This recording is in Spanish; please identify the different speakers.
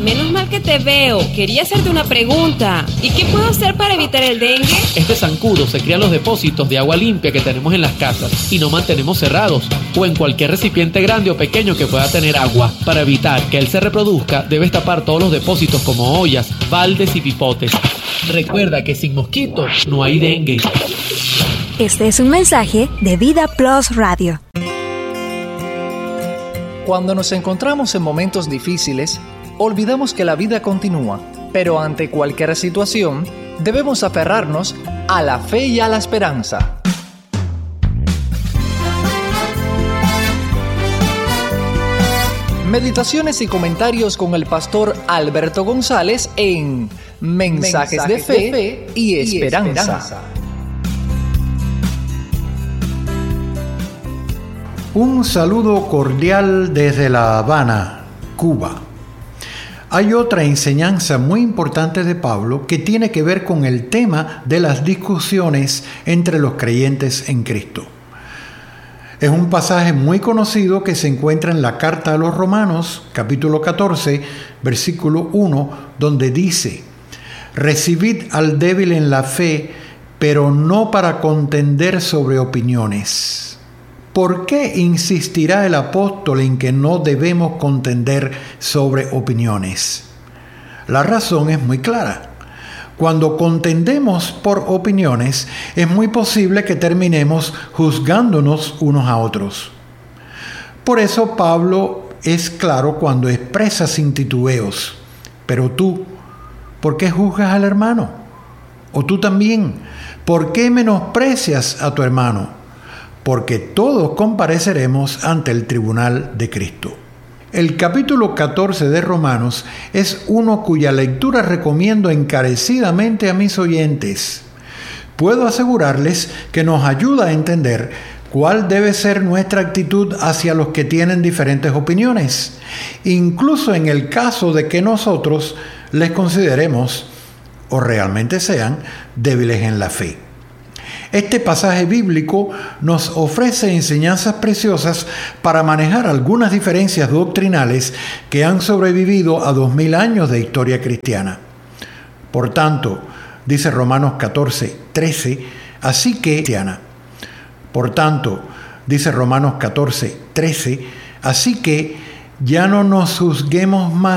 Speaker 1: menos mal que te veo. Quería hacerte una pregunta. ¿Y qué puedo hacer para evitar el dengue?
Speaker 2: Este zancudo se cría en los depósitos de agua limpia que tenemos en las casas y no mantenemos cerrados, o en cualquier recipiente grande o pequeño que pueda tener agua. Para evitar que él se reproduzca, debes tapar todos los depósitos como ollas, baldes y pipotes. Recuerda que sin mosquitos no hay dengue.
Speaker 3: Este es un mensaje de Vida Plus Radio.
Speaker 4: Cuando nos encontramos en momentos difíciles, olvidamos que la vida continúa, pero ante cualquier situación, debemos aferrarnos a la fe y a la esperanza. Meditaciones y comentarios con el pastor Alberto González en Mensajes de Fe y Esperanza.
Speaker 5: Un saludo cordial desde La Habana, Cuba. Hay otra enseñanza muy importante de Pablo que tiene que ver con el tema de las discusiones entre los creyentes en Cristo. Es un pasaje muy conocido que se encuentra en la carta a los Romanos, capítulo 14, versículo 1, donde dice: «Recibid al débil en la fe, pero no para contender sobre opiniones». ¿Por qué insistirá el apóstol en que no debemos contender sobre opiniones? La razón es muy clara. Cuando contendemos por opiniones, es muy posible que terminemos juzgándonos unos a otros. Por eso Pablo es claro cuando expresa sin titubeos: «Pero tú, ¿por qué juzgas al hermano? O tú también, ¿por qué menosprecias a tu hermano? Porque todos compareceremos ante el tribunal de Cristo». El capítulo 14 de Romanos es uno cuya lectura recomiendo encarecidamente a mis oyentes. Puedo asegurarles que nos ayuda a entender cuál debe ser nuestra actitud hacia los que tienen diferentes opiniones, incluso en el caso de que nosotros les consideremos, o realmente sean, débiles en la fe. Este pasaje bíblico nos ofrece enseñanzas preciosas para manejar algunas diferencias doctrinales que han sobrevivido a 2000 años de historia cristiana. Por tanto, dice Romanos 14, 13, así que ya no nos juzguemos más